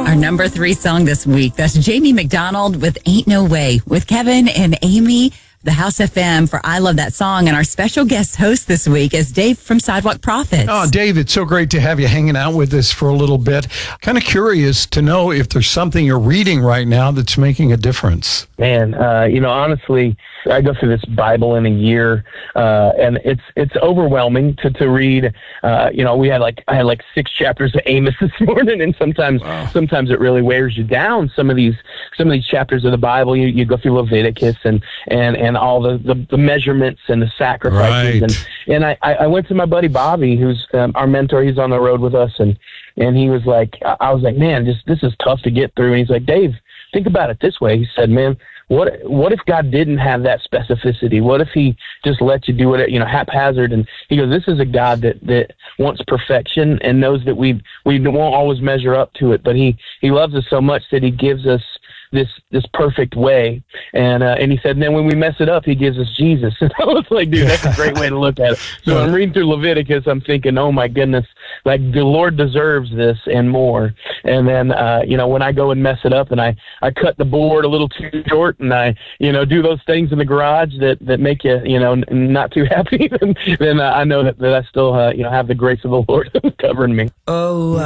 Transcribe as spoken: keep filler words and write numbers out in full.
Our number three song this week. That's Jamie McDonald with Ain't No Way with Kevin and Amy, the House F M for I Love That Song. And our special guest host this week is Dave from Sidewalk Prophets. Oh, Dave, it's so great to have you hanging out with us for a little bit. Kind of curious to know if there's something you're reading right now that's making a difference. Man, uh, you know, honestly, I go through this Bible in a year, uh, and it's it's overwhelming to, to read. Uh, you know, we had like I had like six chapters of Amos this morning, and sometimes wow. sometimes it really wears you down. Some of these some of these chapters of the Bible, you, you go through Leviticus and and, and all the, the, the measurements and the sacrifices. Right. And and I, I went to my buddy Bobby, who's um, our mentor. He's on the road with us, and and he was like, I was like, man, this this is tough to get through. And he's like, Dave, think about it this way. He said, man, what what if God didn't have that specificity? What if he just let you do it, you know, haphazard? And he goes, this is a God that, that wants perfection and knows that we we won't always measure up to it, but he, he loves us so much that he gives us this this perfect way. And uh, and he said, and then when we mess it up, he gives us Jesus. And I was like, dude, that's a great way to look at it. So I'm reading through Leviticus, I'm thinking, oh my goodness, like the Lord deserves this and more. And then, uh, you know, when I go and mess it up and I, I cut the board a little too short and I, you know, do those things in the garage that, that make you, you know, n- not too happy, then, then uh, I know that, that I still, uh, you know, have the grace of the Lord covering me. Oh,